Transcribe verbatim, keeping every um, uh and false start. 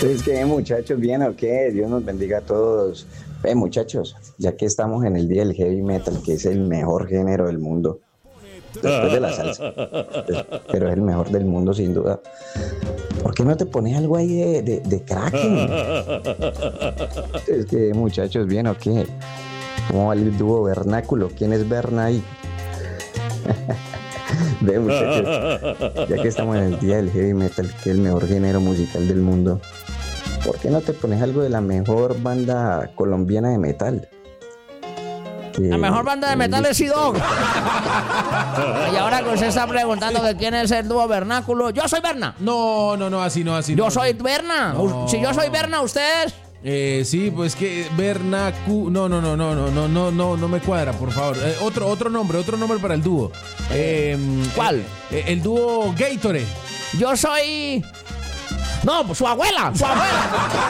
Es que, muchachos, ¿bien o qué? Dios nos bendiga a todos. Eh, muchachos, ya que estamos en el día del heavy metal, que es el mejor género del mundo, después de la salsa, es- pero es el mejor del mundo sin duda. ¿Por qué no te pones algo ahí de, de, de Kraken? Es que, muchachos, ¿bien o qué? ¿Cómo va el dúo vernáculo? ¿Quién es Berna ahí? Ve, muchachos, ya que estamos en el día del heavy metal, que es el mejor género musical del mundo, ¿por qué no te pones algo de la mejor banda colombiana de metal? Que- La mejor banda de que metal han es Sidón. Y ahora que usted está preguntando que quién es el dúo vernáculo, yo soy Berna. No, no, no, así no, así no. Yo soy Berna. No. Si yo soy Berna, ¿ustedes? Eh, sí, pues que Bernacu... No, no, no, no, no, no, no, no, no me cuadra, por favor. Eh, otro, otro nombre, otro nombre para el dúo. Eh, ¿Cuál? eh, el dúo Gatorade. Yo soy... No, pues su abuela, su abuela.